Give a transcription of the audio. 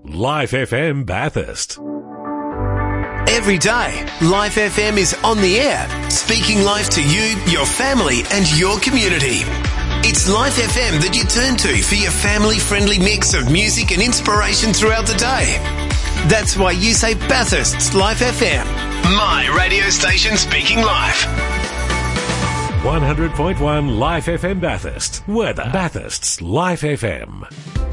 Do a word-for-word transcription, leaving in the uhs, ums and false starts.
Life F M Bathurst. Every day, Life F M is on the air, speaking life to you, your family and your community. It's Life F M that you turn to for your family-friendly mix of music and inspiration throughout the day. That's why you say Bathurst's Life F M. My radio station speaking life. one hundred point one Life F M Bathurst. Weather. Bathurst's Life F M.